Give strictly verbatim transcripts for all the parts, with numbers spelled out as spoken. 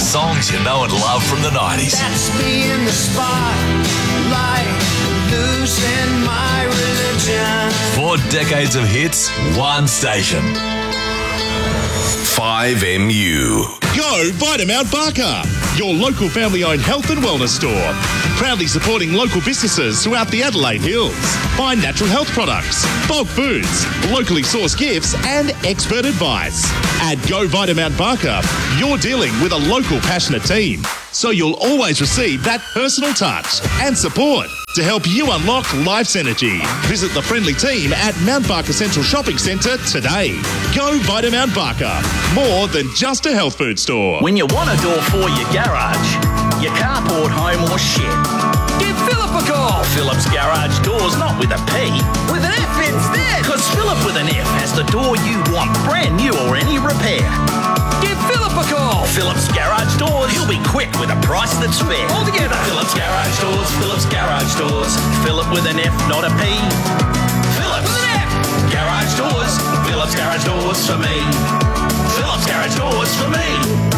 Songs you know and love from the nineties. That's me in the spotlight, losing my religion. Four decades of hits, one station. five M U. Go Vitamount Barker, your local family-owned health and wellness store. Proudly supporting local businesses throughout the Adelaide Hills. Find natural health products, bulk foods, locally sourced gifts and expert advice. At Go Vitamount Barker, you're dealing with a local passionate team, so you'll always receive that personal touch and support to help you unlock life's energy. Visit the friendly team at Mount Barker Central Shopping Centre today. Go Vitamount Barker, more than just a health food store. When you want a door for your garage, your carport, home or shed, give Philip a call. Philip's Garage Doors, not with a P, with an F instead. Because Philip with an F has the door you want, brand new or any repair. Give Philip a call. Philip's Garage Doors. He'll be quick with a price that's fair. All together. Philip's Garage Doors. Philip's Garage Doors. Philip with an F, not a P. Philip's with an F. Garage Doors. Philip's Garage Doors for me. Philip's Garage Doors for me.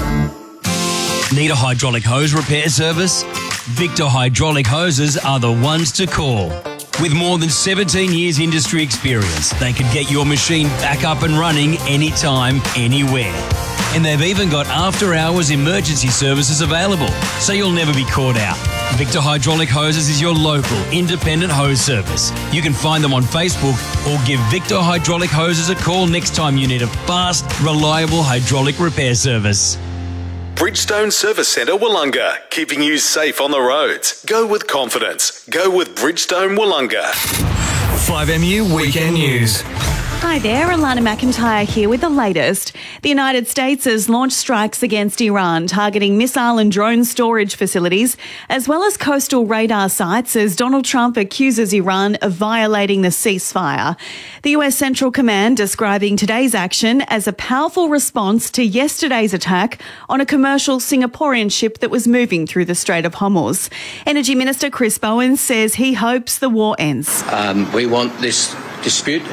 Need a hydraulic hose repair service? Victor Hydraulic Hoses are the ones to call. With more than seventeen years industry experience, they can get your machine back up and running anytime, anywhere. And they've even got after-hours emergency services available, so you'll never be caught out. Victor Hydraulic Hoses is your local independent hose service. You can find them on Facebook or give Victor Hydraulic Hoses a call next time you need a fast, reliable hydraulic repair service. Bridgestone Service Centre Wollonga, keeping you safe on the roads. Go with confidence. Go with Bridgestone Wollonga. five M U Weekend News. Hi there, Alana McIntyre here with the latest. The United States has launched strikes against Iran, targeting missile and drone storage facilities, as well as coastal radar sites, as Donald Trump accuses Iran of violating the ceasefire. The U S Central Command describing today's action as a powerful response to yesterday's attack on a commercial Singaporean ship that was moving through the Strait of Hormuz. Energy Minister Chris Bowen says he hopes the war ends. Um, we want this dispute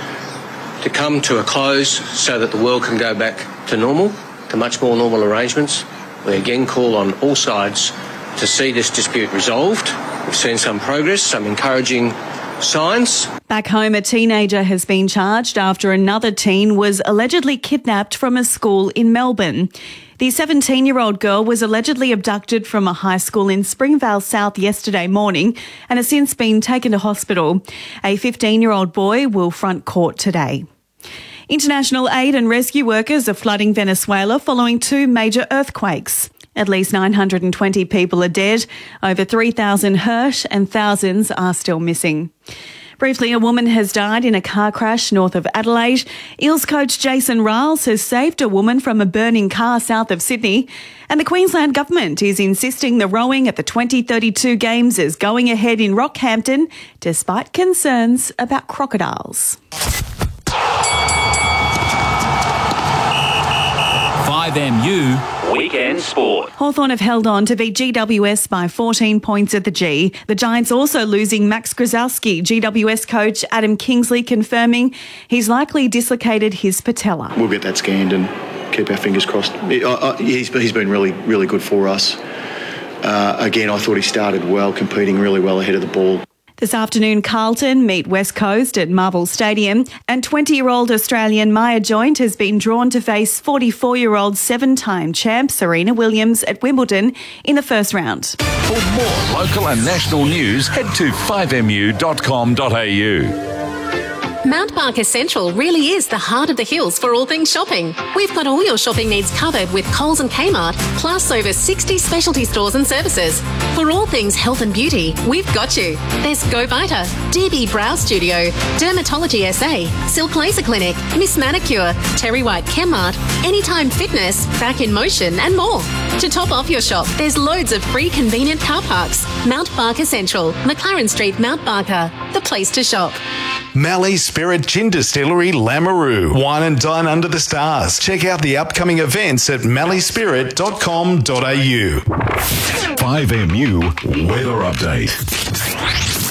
to come to a close so that the world can go back to normal, to much more normal arrangements. We again call on all sides to see this dispute resolved. We've seen some progress, some encouraging signs. Back home, a teenager has been charged after another teen was allegedly kidnapped from a school in Melbourne. The seventeen-year-old girl was allegedly abducted from a high school in Springvale South yesterday morning and has since been taken to hospital. A fifteen-year-old boy will front court today. International aid and rescue workers are flooding Venezuela following two major earthquakes. At least nine hundred twenty people are dead, over three thousand hurt and thousands are still missing. Briefly, a woman has died in a car crash north of Adelaide. Eels coach Jason Riles has saved a woman from a burning car south of Sydney. And the Queensland Government is insisting the rowing at the twenty thirty-two Games is going ahead in Rockhampton, despite concerns about crocodiles. five M U Weekend Sport. Hawthorn have held on to beat G W S by fourteen points at the G. The Giants also losing Max Grozowski. G W S coach Adam Kingsley confirming he's likely dislocated his patella. We'll get that scanned and keep our fingers crossed. He's been really, really good for us. Uh, again, I thought he started well, competing really well ahead of the ball. This afternoon, Carlton meet West Coast at Marvel Stadium, and twenty-year-old Australian Maya Joint has been drawn to face forty-four-year-old seven-time champ Serena Williams at Wimbledon in the first round. For more local and national news, head to five m u dot com dot a u. Mount Barker Central really is the heart of the hills for all things shopping. We've got all your shopping needs covered with Coles and Kmart, plus over sixty specialty stores and services. For all things health and beauty, we've got you. There's Go Vita, D B Brow Studio, Dermatology S A, Silk Laser Clinic, Miss Manicure, Terry White Chemmart, Anytime Fitness, Back in Motion and more. To top off your shop, there's loads of free convenient car parks. Mount Barker Central, McLaren Street, Mount Barker, the place to shop. Mallee Spirit Gin Distillery, Lameroo. Wine and dine under the stars. Check out the upcoming events at mallee spirit dot com dot a u. five M U Weather Update.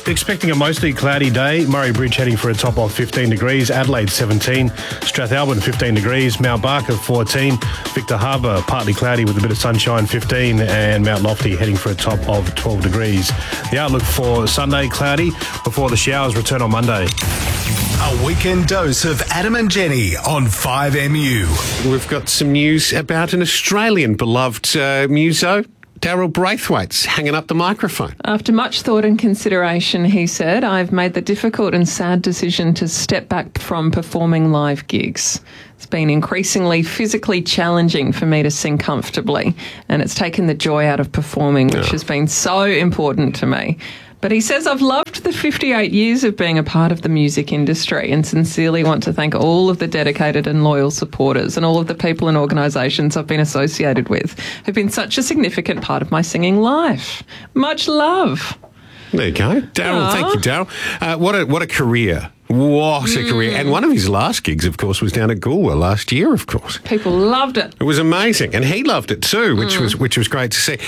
expecting a mostly cloudy day. Murray Bridge heading for a top of fifteen degrees. Adelaide seventeen. Strathalbyn fifteen degrees. Mount Barker fourteen. Victor Harbour partly cloudy with a bit of sunshine fifteen. And Mount Lofty heading for a top of twelve degrees. The outlook for Sunday cloudy before the showers return on Monday. A weekend dose of Adam and Jenny on five M U. We've got some news about an Australian beloved uh, muso. Daryl Braithwaite's hanging up the microphone. After much thought and consideration, he said, I've made the difficult and sad decision to step back from performing live gigs. It's been increasingly physically challenging for me to sing comfortably, and it's taken the joy out of performing, which yeah. has been so important to me. But he says, I've loved the fifty-eight years of being a part of the music industry and sincerely want to thank all of the dedicated and loyal supporters and all of the people and organisations I've been associated with who've been such a significant part of my singing life. Much love. There you go. Daryl, thank you, Daryl. Uh, what a what a career. What a mm. career. And one of his last gigs, of course, was down at Goolwa last year, of course. People loved it. It was amazing. And he loved it too, which mm. was which was great to see.